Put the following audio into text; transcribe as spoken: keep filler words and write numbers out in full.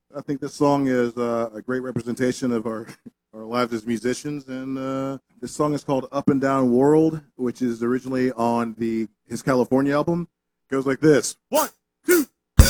I think this song is uh, a great representation of our our lives as musicians, and uh, this song is called "Up and Down World," which is originally on the his California album. It goes like this: one, two.